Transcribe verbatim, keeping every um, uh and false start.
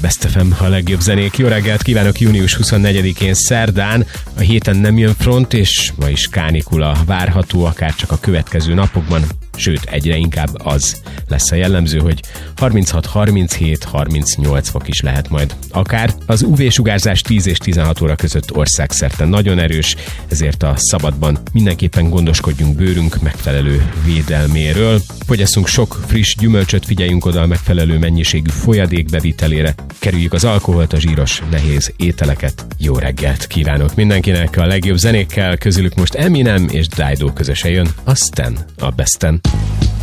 Best ef em, a legjobb zenék. Jó reggelt kívánok, június huszonnegyedikén szerdán. A héten nem jön front, és ma is kánikula várható, akár csak a következő napokban. Sőt, egyre inkább az lesz a jellemző, hogy harminchat, harminchét, harmincnyolc fok is lehet majd. Akár az ú vé-sugárzás tíz és tizenhat óra között országszerte nagyon erős, ezért a szabadban mindenképpen gondoskodjunk bőrünk megfelelő védelméről. Fogyasszunk sok friss gyümölcsöt, figyeljünk oda a megfelelő mennyiségű folyadék bevitelére, kerüljük az alkoholt, a zsíros, nehéz ételeket. Jó reggelt kívánok mindenkinek, a legjobb zenékkel, közülük most Eminem és Dido közösen jön, aztán a Besten.